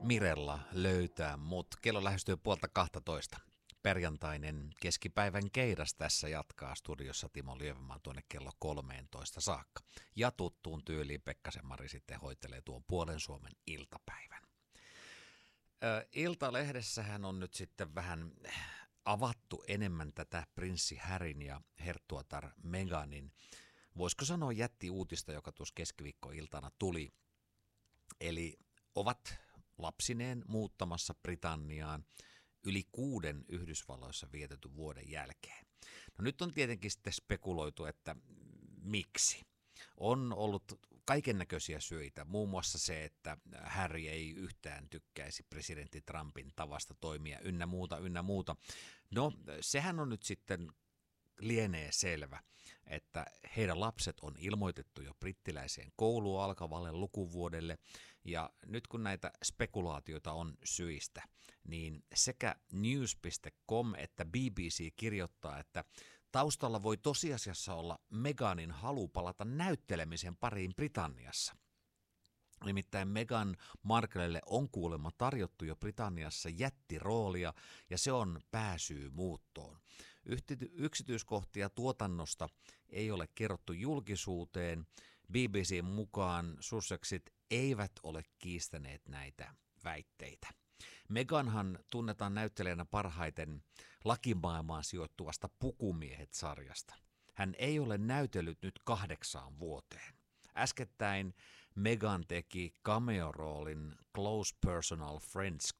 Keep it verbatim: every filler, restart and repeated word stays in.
Mirella löytää mut. Kello lähestyy puolta kahtatoista. Perjantainen keskipäivän keidas tässä jatkaa studiossa Timo Lievemaa tuonne kello kolmeentoista saakka. Ja tuttuun tyyliin Pekkasen Mari sitten hoitelee tuon puolen Suomen iltapäivän. Ö, Iltalehdessähän on nyt sitten vähän avattu enemmän tätä prinssi Harryn ja herttuatar Meghanin, voisiko sanoa jättiuutista, joka tuossa keskiviikkoiltana tuli. Eli ovat lapsineen muuttamassa Britanniaan yli kuuden Yhdysvalloissa vietetyn vuoden jälkeen. No nyt on tietenkin sitten spekuloitu, että miksi. On ollut kaikennäköisiä syitä, muun muassa se, että Harry ei yhtään tykkäisi presidentti Trumpin tavasta toimia ynnä muuta, ynnä muuta. No sehän on nyt sitten lienee selvä, että heidän lapset on ilmoitettu jo brittiläiseen kouluun alkavalle lukuvuodelle, ja nyt kun näitä spekulaatioita on syistä, niin sekä news piste com että B B C kirjoittaa, että taustalla voi tosiasiassa olla Meghanin halu palata näyttelemisen pariin Britanniassa. Nimittäin Meghan Marklelle on kuulemma tarjottu jo Britanniassa jättiroolia, ja se on pääsyy muuttoon. Yksityiskohtia tuotannosta ei ole kerrottu julkisuuteen. B B C:n mukaan Sussexit eivät ole kiistäneet näitä väitteitä. Meghanhan tunnetaan näyttelijänä parhaiten lakimaailmaan sijoittuvasta Pukumiehet-sarjasta. Hän ei ole näytellyt nyt kahdeksaan vuoteen. Äskettäin Meghan teki cameo-roolin Close Personal Friends